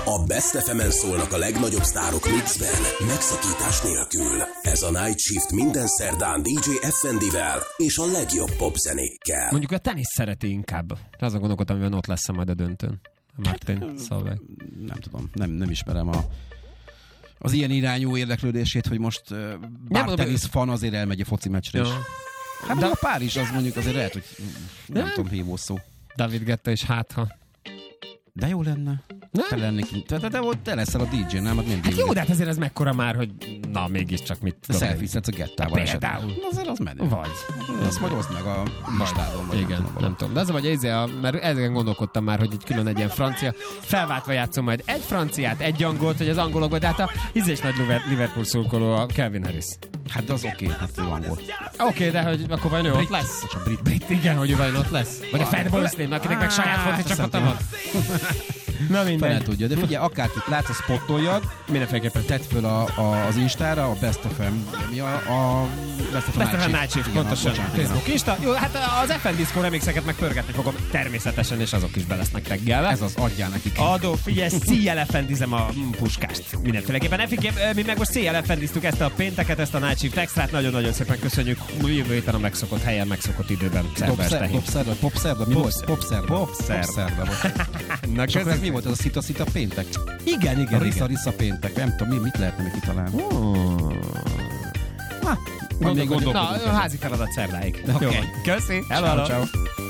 A Best FM-en szólnak a legnagyobb sztárok mixben, megszakítás nélkül. Ez a Night Shift minden szerdán DJ FND-vel és a legjobb popzenékkel. Mondjuk a tenisz szereti inkább. Azon gondolkodtam, hogy ott lesz majd a döntőn. Martin Solveig. Nem tudom, nem ismerem az ilyen irányú érdeklődését, hogy most bár tenisz fan azért elmegy a foci meccsre is. Hát de a Párizs az mondjuk azért lehet, hogy nem tudom, hívó szó. David Guetta és hátha. De jó lenne. Te lennék, te leszel a DJ, nem? Hát jó, de hát azért ez mekkora már, hogy na mégiscsak mit tudom. Selfie-szetsz a Gettával esetleg. Azért az menő. Vagy. Azt majd oszd meg a listádon. Igen, nem tudom. De az vagy mert ezen gondolkodtam már, hogy külön egy ilyen francia. Felváltva játszom majd egy franciát, egy angolt, hogy az angolokban, de hát a ízés nagy Liverpool szurkoló a Calvin Harris. Hát de az oké, hát ő angol. Oké, de hogy akkor vajon ő ott lesz? Brit, igen, hogy ő vajon ott lesz. Vagy a Fatboy Slim, akinek meg saját foci csapata van. Na mindegy. Fel tudja, de figyelj, akárkit látsz, a spottoljad, mindenféleképpen tedd föl az Instára, a Best FM, a Best FM Night Shift, pontosan. Facebook Insta. Jó, hát az FM Disco remixeket meg pörgetni fogom természetesen, és azok is belesznek reggelve. Ez az, adjál nekik. Adó, figyelj, szíjjel FM-dizem a puskást. Mindenféleképpen. Mi meg most szíjjel FM-diztük ezt a pénteket, ezt a Night Shift extrát. Nagyon-nagyon szépen köszönjük. Jövő héten a megszokott helyen, megszokott időben. Popszerda, mi volt? Popszerda. Na, ez mi volt ez a szita-szita péntek? Igen. A risza-risza péntek. Nem tudom, mit lehetne még kitalálni. Még gondolkodunk. Na, a házi feladat szerdáig. Okay. Köszi. Hello. Ciao.